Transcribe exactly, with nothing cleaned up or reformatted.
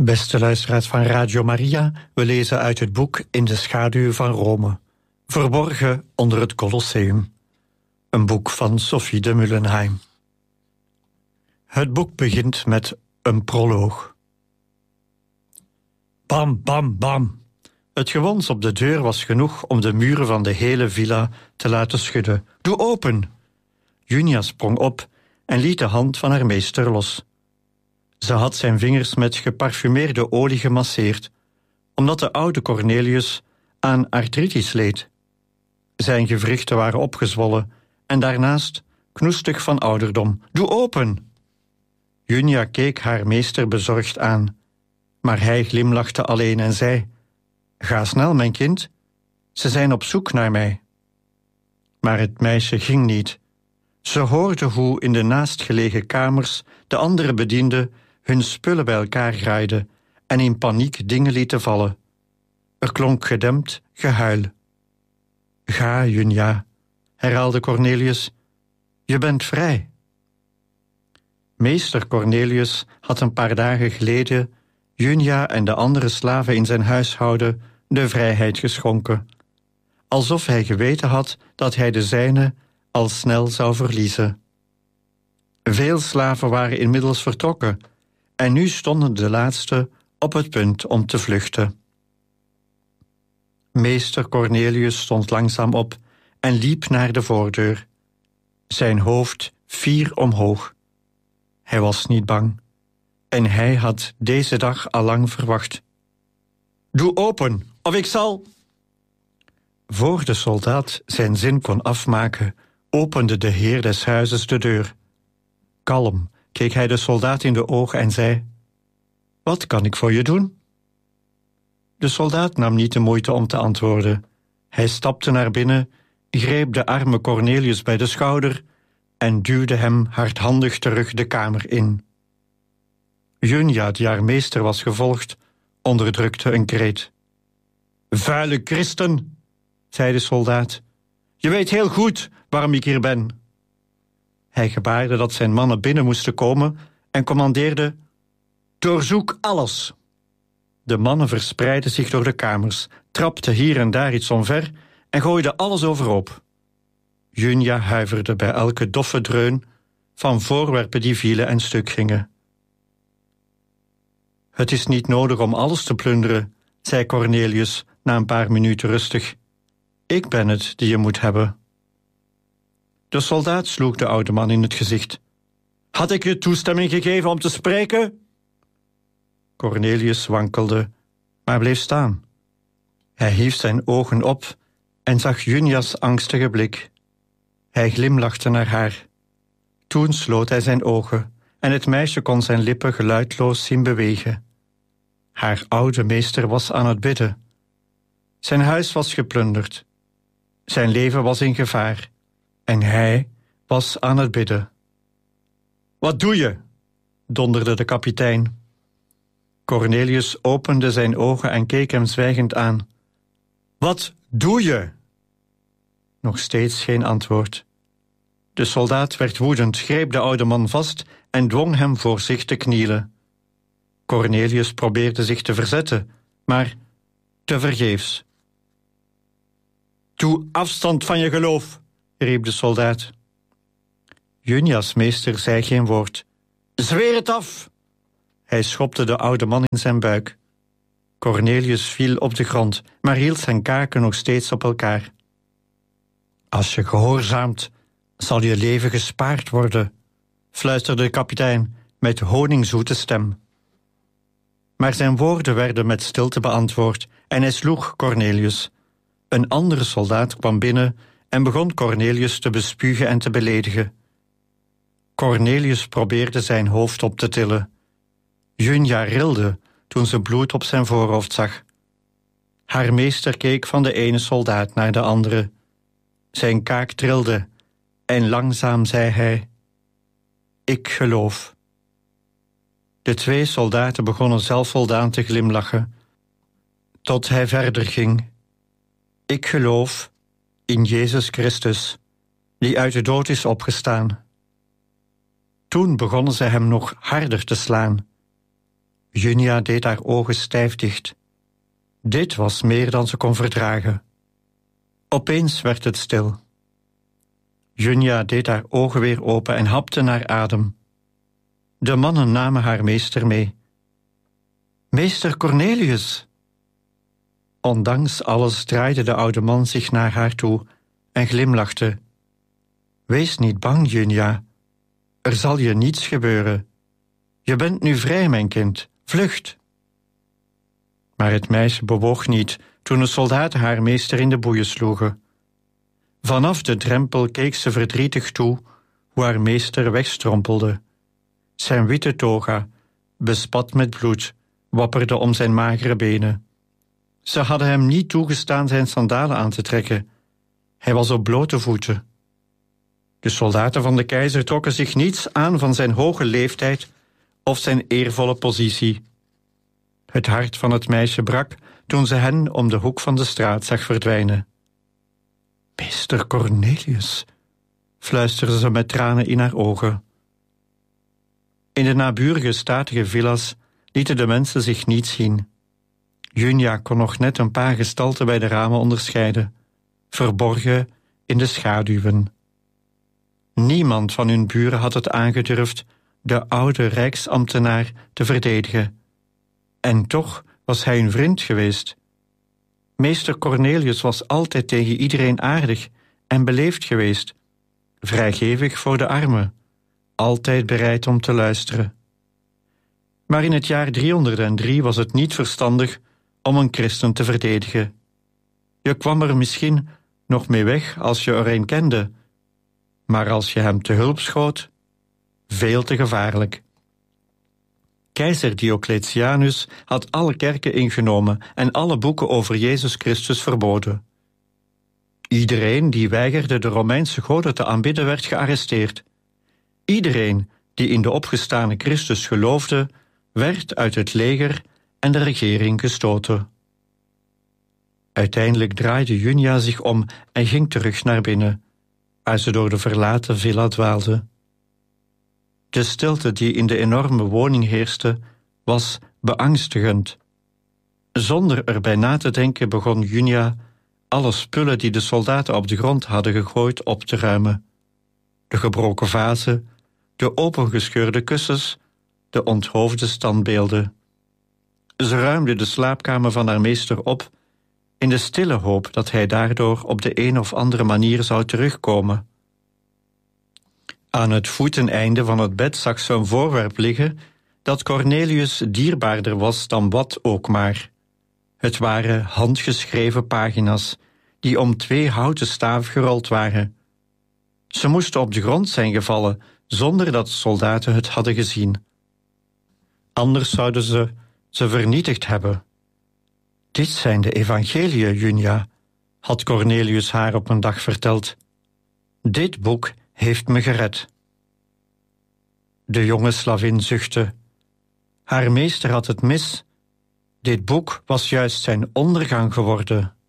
Beste luisteraars van Radio Maria, we lezen uit het boek In de schaduw van Rome, verborgen onder het Colosseum. Een boek van Sophie de Mullenheim. Het boek begint met een proloog. Bam, bam, bam. Het gewons op de deur was genoeg om de muren van de hele villa te laten schudden. Doe open! Junia sprong op en liet de hand van haar meester los. Ze had zijn vingers met geparfumeerde olie gemasseerd, omdat de oude Cornelius aan artritis leed. Zijn gewrichten waren opgezwollen en daarnaast knoestig van ouderdom. Doe open! Junia keek haar meester bezorgd aan, maar hij glimlachte alleen en zei: Ga snel, mijn kind, ze zijn op zoek naar mij. Maar het meisje ging niet. Ze hoorde hoe in de naastgelegen kamers de andere bedienden hun spullen bij elkaar graaiden en in paniek dingen lieten vallen. Er klonk gedempt gehuil. Ga, Junia, herhaalde Cornelius, je bent vrij. Meester Cornelius had een paar dagen geleden Junia en de andere slaven in zijn huishouden de vrijheid geschonken, alsof hij geweten had dat hij de zijne al snel zou verliezen. Veel slaven waren inmiddels vertrokken en nu stonden de laatste op het punt om te vluchten. Meester Cornelius stond langzaam op en liep naar de voordeur. Zijn hoofd fier omhoog. Hij was niet bang en hij had deze dag allang verwacht. Doe open, of ik zal... Voor de soldaat zijn zin kon afmaken, opende de heer des huizes de deur. Kalm keek hij de soldaat in de ogen en zei: Wat kan ik voor je doen? De soldaat nam niet de moeite om te antwoorden. Hij stapte naar binnen, greep de arme Cornelius bij de schouder en duwde hem hardhandig terug de kamer in. Junia, die haar meester was gevolgd, onderdrukte een kreet. Vuile christen, zei de soldaat, je weet heel goed waarom ik hier ben. Hij gebaarde dat zijn mannen binnen moesten komen en commandeerde: Doorzoek alles. De mannen verspreidden zich door de kamers, trapten hier en daar iets omver en gooiden alles overhoop. Junia huiverde bij elke doffe dreun van voorwerpen die vielen en stuk gingen. Het is niet nodig om alles te plunderen, zei Cornelius na een paar minuten rustig. Ik ben het die je moet hebben. De soldaat sloeg de oude man in het gezicht. Had ik je toestemming gegeven om te spreken? Cornelius wankelde, maar bleef staan. Hij hief zijn ogen op en zag Junia's angstige blik. Hij glimlachte naar haar. Toen sloot hij zijn ogen en het meisje kon zijn lippen geluidloos zien bewegen. Haar oude meester was aan het bidden. Zijn huis was geplunderd. Zijn leven was in gevaar. En hij was aan het bidden. Wat doe je? Donderde de kapitein. Cornelius opende zijn ogen en keek hem zwijgend aan. Wat doe je? Nog steeds geen antwoord. De soldaat werd woedend, greep de oude man vast en dwong hem voor zich te knielen. Cornelius probeerde zich te verzetten, maar tevergeefs. Doe afstand van je geloof, riep de soldaat. Junia's meester zei geen woord. Zweer het af! Hij schopte de oude man in zijn buik. Cornelius viel op de grond, maar hield zijn kaken nog steeds op elkaar. Als je gehoorzaamt, zal je leven gespaard worden, fluisterde de kapitein met honingzoete stem. Maar zijn woorden werden met stilte beantwoord en hij sloeg Cornelius. Een andere soldaat kwam binnen en begon Cornelius te bespugen en te beledigen. Cornelius probeerde zijn hoofd op te tillen. Junia rilde toen ze bloed op zijn voorhoofd zag. Haar meester keek van de ene soldaat naar de andere. Zijn kaak trilde en langzaam zei hij: Ik geloof. De twee soldaten begonnen zelfvoldaan te glimlachen, tot hij verder ging. Ik geloof in Jezus Christus, die uit de dood is opgestaan. Toen begonnen ze hem nog harder te slaan. Junia deed haar ogen stijf dicht. Dit was meer dan ze kon verdragen. Opeens werd het stil. Junia deed haar ogen weer open en hapte naar adem. De mannen namen haar meester mee. Meester Cornelius! Ondanks alles draaide de oude man zich naar haar toe en glimlachte. Wees niet bang, Junia. Er zal je niets gebeuren. Je bent nu vrij, mijn kind. Vlucht! Maar het meisje bewoog niet toen de soldaten haar meester in de boeien sloegen. Vanaf de drempel keek ze verdrietig toe hoe haar meester wegstrompelde. Zijn witte toga, bespat met bloed, wapperde om zijn magere benen. Ze hadden hem niet toegestaan zijn sandalen aan te trekken. Hij was op blote voeten. De soldaten van de keizer trokken zich niets aan van zijn hoge leeftijd of zijn eervolle positie. Het hart van het meisje brak toen ze hen om de hoek van de straat zag verdwijnen. Meester Cornelius, fluisterde ze met tranen in haar ogen. In de naburige statige villa's lieten de mensen zich niet zien. Junia kon nog net een paar gestalten bij de ramen onderscheiden, verborgen in de schaduwen. Niemand van hun buren had het aangedurfd de oude rijksambtenaar te verdedigen. En toch was hij hun vriend geweest. Meester Cornelius was altijd tegen iedereen aardig en beleefd geweest, vrijgevig voor de armen, altijd bereid om te luisteren. Maar in het jaar driehonderddrie was het niet verstandig om een christen te verdedigen. Je kwam er misschien nog mee weg als je er een kende, maar als je hem te hulp schoot, veel te gevaarlijk. Keizer Diocletianus had alle kerken ingenomen en alle boeken over Jezus Christus verboden. Iedereen die weigerde de Romeinse goden te aanbidden werd gearresteerd. Iedereen die in de opgestane Christus geloofde, werd uit het leger en de regering gestoten. Uiteindelijk draaide Junia zich om en ging terug naar binnen, waar ze door de verlaten villa dwaalde. De stilte die in de enorme woning heerste, was beangstigend. Zonder erbij na te denken begon Junia alle spullen die de soldaten op de grond hadden gegooid op te ruimen. De gebroken vazen, de opengescheurde kussens, de onthoofde standbeelden. Ze ruimde de slaapkamer van haar meester op, in de stille hoop dat hij daardoor op de een of andere manier zou terugkomen. Aan het voeteneinde van het bed zag ze een voorwerp liggen dat Cornelius dierbaarder was dan wat ook maar. Het waren handgeschreven pagina's die om twee houten staven gerold waren. Ze moesten op de grond zijn gevallen zonder dat de soldaten het hadden gezien. Anders zouden ze ze vernietigd hebben. Dit zijn de evangeliën, Junia, had Cornelius haar op een dag verteld. Dit boek heeft me gered. De jonge slavin zuchtte. Haar meester had het mis. Dit boek was juist zijn ondergang geworden.